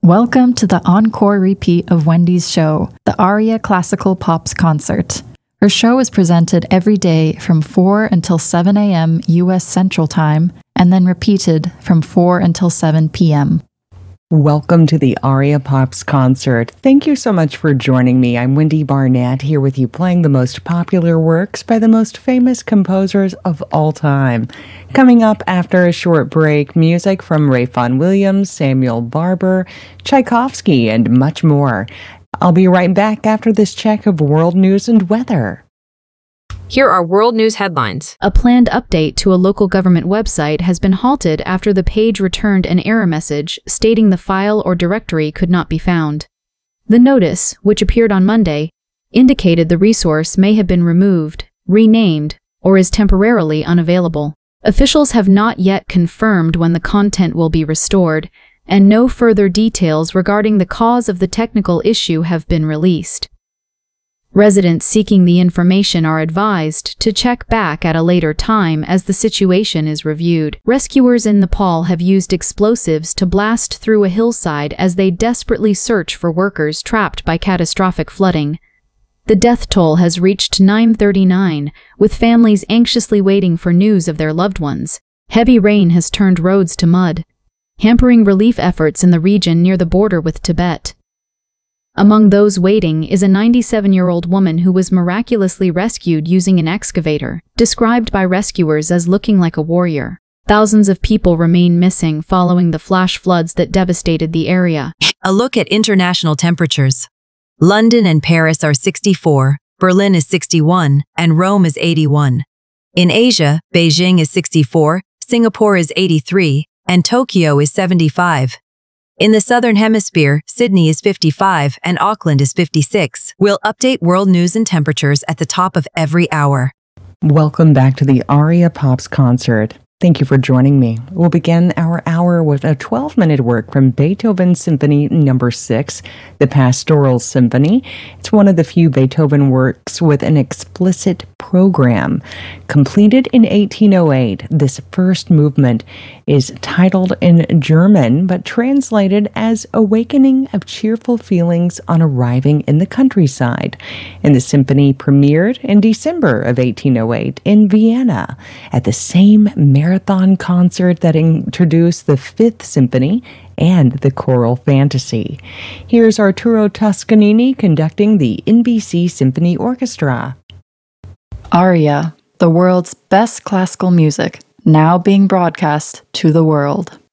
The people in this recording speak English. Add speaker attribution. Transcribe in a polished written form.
Speaker 1: Welcome to the encore repeat of Wendy's show, the Aria Classical Pops Concert. Her show is presented every day from 4 until 7 a.m. U.S. Central Time, and then repeated from 4 until 7 p.m.
Speaker 2: Welcome to the Aria Pops Concert. Thank you so much for joining me. I'm Wendy Barnett, here with you playing the most popular works by the most famous composers of all time. Coming up after a short break, music from Ray Vaughan Williams, Samuel Barber, Tchaikovsky, and much more. I'll be right back after this check of world news and weather.
Speaker 3: Here are world news headlines.
Speaker 4: A planned update to a local government website has been halted after the page returned an error message stating the file or directory could not be found. The notice, which appeared on Monday, indicated the resource may have been removed, renamed, or is temporarily unavailable. Officials have not yet confirmed when the content will be restored, and no further details regarding the cause of the technical issue have been released. Residents seeking the information are advised to check back at a later time as the situation is reviewed. Rescuers in Nepal have used explosives to blast through a hillside as they desperately search for workers trapped by catastrophic flooding. The death toll has reached 939, with families anxiously waiting for news of their loved ones. Heavy rain has turned roads to mud, hampering relief efforts in the region near the border with Tibet. Among those waiting is a 97-year-old woman who was miraculously rescued using an excavator, described by rescuers as looking like a warrior. Thousands of people remain missing following the flash floods that devastated the area.
Speaker 5: A look at international temperatures. London and Paris are 64, Berlin is 61, and Rome is 81. In Asia, Beijing is 64, Singapore is 83, and Tokyo is 75. In the Southern Hemisphere, Sydney is 55 and Auckland is 56. We'll update world news and temperatures at the top of every hour.
Speaker 2: Welcome back to the Aria Pops Concert. Thank you for joining me. We'll begin our hour with a 12-minute work from Beethoven's Symphony No. 6, the Pastoral Symphony. It's one of the few Beethoven works with an explicit program. Completed in 1808, this first movement is titled in German, but translated as Awakening of Cheerful Feelings on Arriving in the Countryside. And the symphony premiered in December of 1808 in Vienna at the same marathon concert that introduced the Fifth Symphony and the Choral Fantasy. Here's Arturo Toscanini conducting the NBC Symphony Orchestra.
Speaker 1: Aria, the world's best classical music, now being broadcast to the world.